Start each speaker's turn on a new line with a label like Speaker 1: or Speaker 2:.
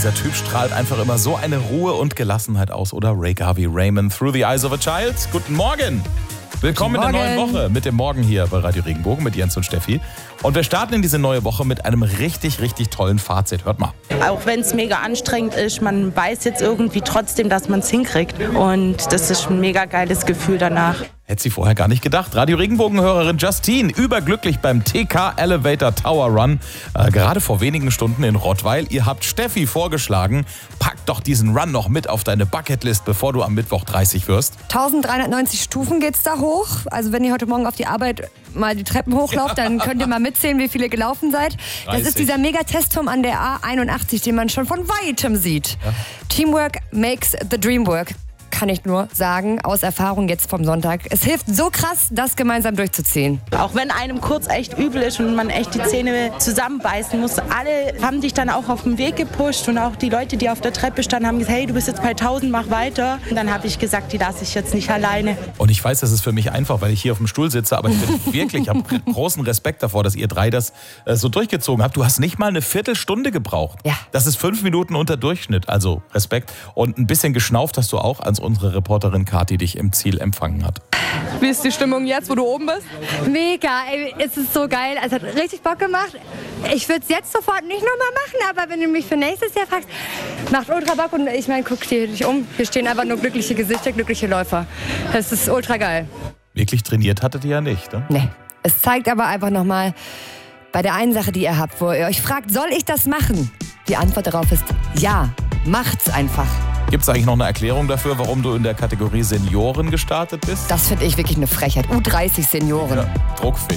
Speaker 1: Dieser Typ strahlt einfach immer so eine Ruhe und Gelassenheit aus, oder? Ray Garvey Raymond, Through the Eyes of a Child. Guten Morgen. Willkommen in der neuen Woche mit dem Morgen hier bei Radio Regenbogen mit Jens und Steffi. Und wir starten in diese neue Woche mit einem richtig, richtig tollen Fazit. Hört mal.
Speaker 2: Auch wenn es mega anstrengend ist, man weiß jetzt irgendwie trotzdem, dass man es hinkriegt. Und das ist ein mega geiles Gefühl danach.
Speaker 1: Hätte sie vorher gar nicht gedacht. Radio Regenbogen-Hörerin Justine, überglücklich beim TK Elevator Tower Run. Gerade vor wenigen Stunden in Rottweil. Ihr habt Steffi vorgeschlagen, pack doch diesen Run noch mit auf deine Bucketlist, bevor du am Mittwoch 30 wirst.
Speaker 3: 1390 Stufen geht's da hoch. Also wenn ihr heute Morgen auf die Arbeit mal die Treppen hochlauft, dann könnt ihr mal mitzählen, wie viele gelaufen seid.
Speaker 1: 30.
Speaker 3: Das ist dieser Megatestturm an der A81, den man schon von Weitem sieht. Ja. Teamwork makes the dream work. Kann ich nur sagen, aus Erfahrung jetzt vom Sonntag. Es hilft so krass, das gemeinsam durchzuziehen.
Speaker 2: Auch wenn einem kurz echt übel ist und man echt die Zähne zusammenbeißen muss, alle haben dich dann auch auf den Weg gepusht und auch die Leute, die auf der Treppe standen, haben gesagt, hey, du bist jetzt bei 1000, mach weiter. Und dann habe ich gesagt, die lasse ich jetzt nicht alleine.
Speaker 1: Und ich weiß, das ist für mich einfach, weil ich hier auf dem Stuhl sitze, aber ich bin wirklich, habe großen Respekt davor, dass ihr drei das so durchgezogen habt. Du hast nicht mal eine Viertelstunde gebraucht.
Speaker 3: Ja.
Speaker 1: Das ist 5 Minuten unter Durchschnitt, also Respekt. Und ein bisschen geschnauft hast du auch, als unsere Reporterin Kathi dich im Ziel empfangen hat.
Speaker 4: Wie ist die Stimmung jetzt, wo du oben bist?
Speaker 3: Mega, ey, es ist so geil. Es hat richtig Bock gemacht. Ich würde es jetzt sofort nicht nochmal machen, aber wenn du mich für nächstes Jahr fragst, macht ultra Bock. Und ich meine, guck dich um. Hier stehen einfach nur glückliche Gesichter, glückliche Läufer. Das ist ultra geil.
Speaker 1: Wirklich trainiert hattet ihr ja nicht, ne?
Speaker 3: Nee. Es zeigt aber einfach nochmal, bei der einen Sache, die ihr habt, wo ihr euch fragt, soll ich das machen? Die Antwort darauf ist ja, macht's einfach.
Speaker 1: Gibt es eigentlich noch eine Erklärung dafür, warum du in der Kategorie Senioren gestartet bist?
Speaker 3: Das finde ich wirklich eine Frechheit. U30 Senioren.
Speaker 1: Ja, druckfähig.